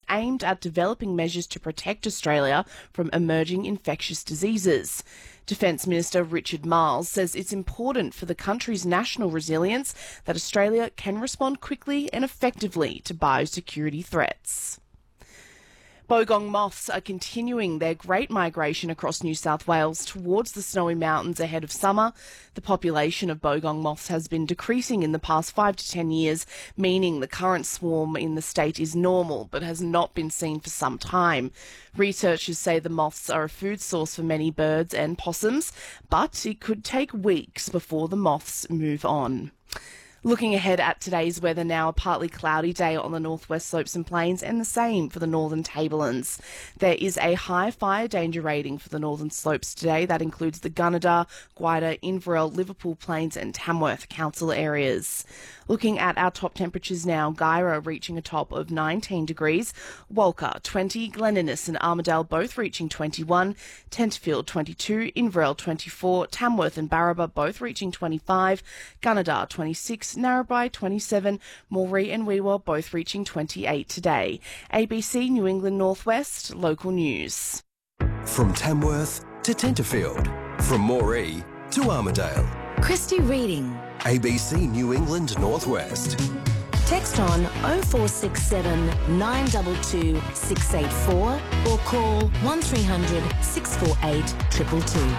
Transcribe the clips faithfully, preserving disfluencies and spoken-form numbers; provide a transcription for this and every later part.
aimed at developing measures to protect Australia from emerging infectious diseases. Defence Minister Richard Marles says it's important for the country's national resilience that Australia can respond quickly and effectively to biosecurity threats. Bogong moths are continuing their great migration across New South Wales towards the snowy mountains ahead of summer. The population of bogong moths has been decreasing in the past five to ten years, meaning the current swarm in the state is normal but has not been seen for some time. Researchers say the moths are a food source for many birds and possums, but it could take weeks before the moths move on. Looking ahead at today's weather now, a partly cloudy day on the northwest slopes and plains, and the same for the northern tablelands. There is a high fire danger rating for the northern slopes today. That includes the Gunnedah, Gwydir, Inverell, Liverpool Plains and Tamworth council areas. Looking at our top temperatures now, Guyra reaching a top of nineteen degrees, Walker twenty, Glen Innes and Armidale both reaching twenty-one, Tenterfield twenty-two, Inverell twenty-four, Tamworth and Barraba both reaching twenty-five, Gunnedah twenty-six, Narrabri twenty-seven, Moree and Weewa both reaching twenty-eight today. A B C New England Northwest, local news. From Tamworth to Tenterfield, from Moree to Armidale. Christy Reading. A B C New England Northwest. Text on oh four six seven, nine two two, six eight four or call one three hundred, six four eight, two two two.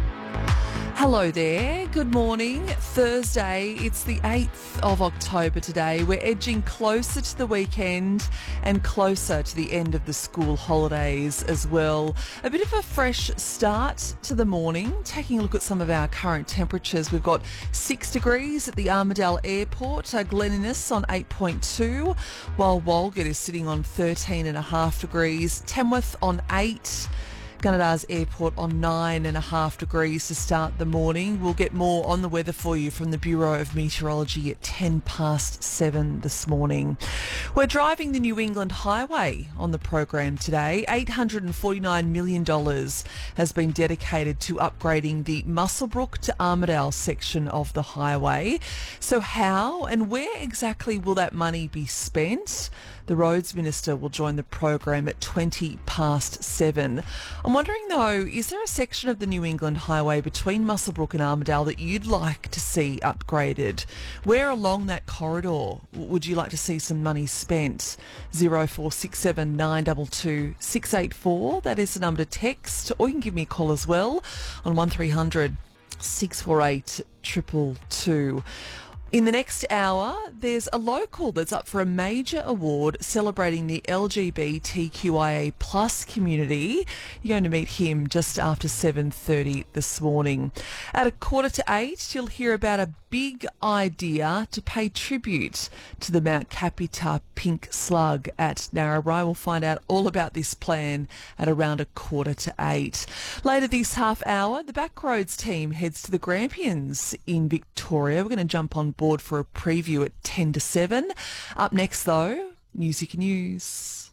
Hello there. Good morning. Thursday, it's the eighth of October today. We're edging closer to the weekend and closer to the end of the school holidays as well. A bit of a fresh start to the morning. Taking a look at some of our current temperatures. We've got six degrees at the Armidale Airport, uh, Glen Innes on eight point two, while Walgett is sitting on thirteen and a half degrees. Tamworth on eight. Gunnedah's Airport on nine and a half degrees to start the morning. We'll get more on the weather for you from the Bureau of Meteorology at ten past seven this morning. We're driving the New England Highway on the program today. eight hundred forty-nine million dollars has been dedicated to upgrading the Muswellbrook to Armidale section of the highway. So how and where exactly will that money be spent? The Roads Minister will join the program at twenty past seven. I'm wondering though, is there a section of the New England Highway between Muswellbrook and Armidale that you'd like to see upgraded? Where along that corridor would you like to see some money spent? oh four six seven, nine two two, six eight four, that is the number to text, or you can give me a call as well on one three hundred, six four eight, two two two. In the next hour, there's a local that's up for a major award celebrating the L G B T Q I A plus community. You're going to meet him just after seven thirty this morning. At a quarter to eight, you'll hear about a big idea to pay tribute to the Mount Capita pink slug at Narrabri. We'll find out all about this plan at around a quarter to eight. Later this half hour, the Backroads team heads to the Grampians in Victoria. We're going to jump on board for a preview at ten to seven. Up next, though, Music News.